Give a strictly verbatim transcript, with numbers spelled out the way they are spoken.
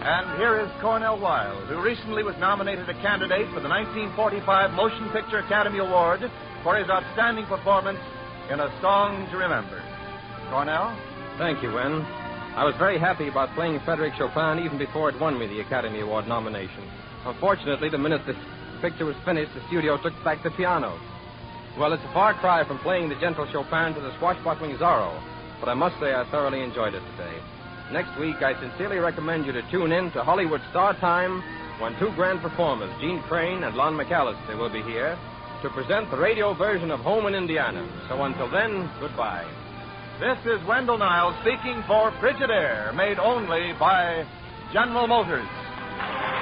And here is Cornell Wilde, who recently was nominated a candidate for the nineteen forty-five Motion Picture Academy Award for his outstanding performance in A Song to Remember. Cornell? Thank you, Wen. I was very happy about playing Frédéric Chopin even before it won me the Academy Award nomination. Unfortunately, the minute the picture was finished, the studio took back the piano. Well, it's a far cry from playing the gentle Chopin to the swashbuckling Zorro, but I must say I thoroughly enjoyed it today. Next week, I sincerely recommend you to tune in to Hollywood Star Time when two grand performers, Gene Crane and Lon McAllister, will be here to present the radio version of Home in Indiana. So until then, goodbye. This is Wendell Niles speaking for Frigidaire, made only by General Motors.